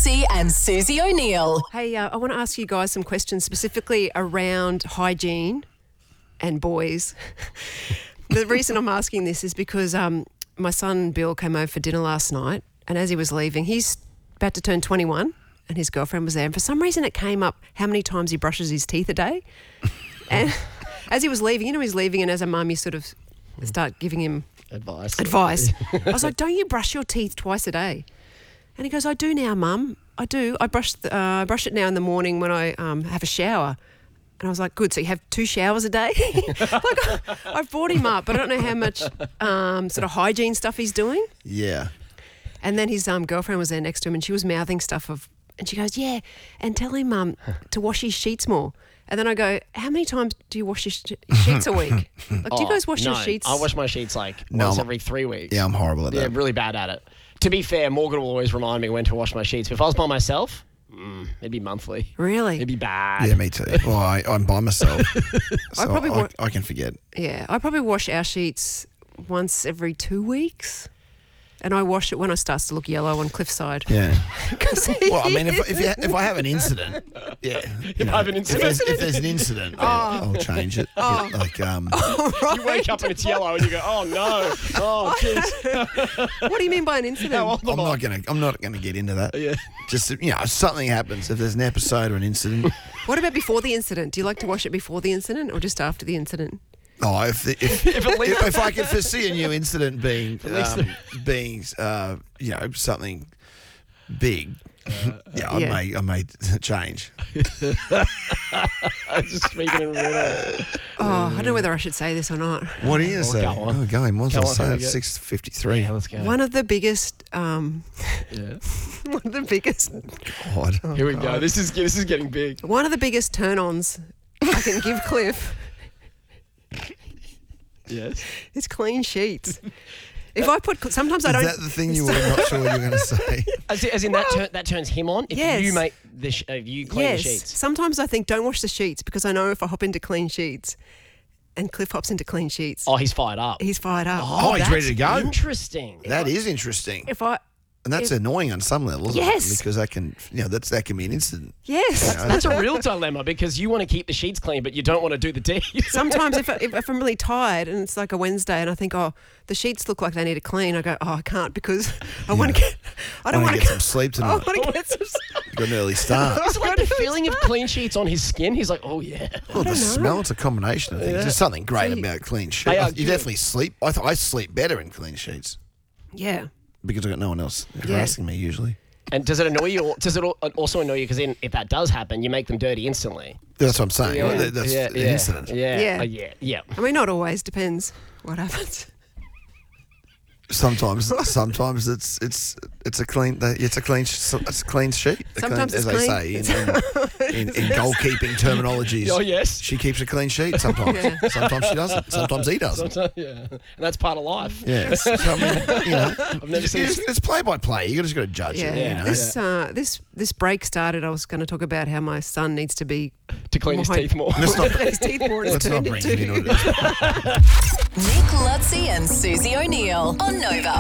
Lutzi and Susie O'Neill. Hey, I want to ask you guys some questions specifically around hygiene and boys. The reason I'm asking this is because my son Bill came over for dinner last night, and as he was leaving, he's about to turn 21 and his girlfriend was there, and for some reason it came up how many times he brushes his teeth a day. And as he was leaving, he's leaving, and as a mum you sort of start giving him advice. I was like, don't you brush your teeth twice a day? And he goes, I do now, Mum. I do. I brush it now in the morning when I have a shower. And I was like, good, so you have 2 showers a day? I've brought him up, but I don't know how much sort of hygiene stuff he's doing. Yeah. And then his girlfriend was there next to him, and she was mouthing stuff and she goes, yeah, and tell him to wash his sheets more. And then I go, how many times do you wash your sheets a week? Like, do you guys wash your sheets? I wash my sheets once every 3 weeks. Yeah, I'm horrible at that. Yeah, really bad at it. To be fair, Morgan will always remind me when to wash my sheets. If I was by myself, it'd be monthly. Really? It'd be bad. Yeah, me too. Well, I'm by myself, so I can forget. Yeah, I probably wash our sheets once every 2 weeks. And I wash it when it starts to look yellow on Cliffside. Yeah. Well, I mean, if I have an incident, yeah. If there's an incident, I'll change it. Right. You wake up and it's yellow and you go, oh no, oh jeez. What do you mean by an incident? I'm not gonna get into that. Yeah. Just if something happens, if there's an episode or an incident. What about before the incident? Do you like to wash it before the incident or just after the incident? Oh, if I could foresee a new incident being something big, I may change. Just speaking in water. I don't know whether I should say this or not. What do you say? Go on. Go on. What's I say? 6:53. Yeah, let's go. One of the biggest. One of the biggest. God. Here we go. This is getting big. One of the biggest turn-ons I can give Cliff. Yes. It's clean sheets. If I put, sometimes I don't. Is that the thing you were not sure you were going to say? As in that turns him on. If yes. you make you clean the sheets. Sometimes I think don't wash the sheets because I know if I hop into clean sheets, and Cliff hops into clean sheets. Oh, he's fired up. He's fired up. Oh, he's ready to go. Interesting. That is interesting. And that's annoying on some level, isn't it? Because that can be an incident. Yes. That's a real dilemma because you want to keep the sheets clean, but you don't want to do the deed. Sometimes if I'm really tired and it's like a Wednesday and I think, the sheets look like they need to clean, I go, I can't because I want to get. I don't want to get some sleep tonight. I want to get some sleep. Got an early start. It's like the feeling of clean sheets on his skin. He's like, oh yeah. Well, the smell, it's a combination of things. There's something great about clean sheets. You definitely sleep. I sleep better in clean sheets. Yeah. Because I've got no one else harassing me usually. And does it annoy you? Or does it also annoy you? Because if that does happen, you make them dirty instantly. That's what I'm saying. Yeah. That's an incident. Yeah. I mean, not always. Depends what happens. Sometimes it's a clean sheet. Sometimes as it's clean. they say in goalkeeping terminologies. Oh yes, she keeps a clean sheet. Sometimes, sometimes she doesn't. Sometimes he doesn't. And that's part of life. Yeah, so, I mean, I've never seen. It's play by play. You just got to judge it. This break started. I was going to talk about how my son needs to clean his teeth more. Let's not bring him into it. Nick Lutzi and Susie O'Neill on Nova.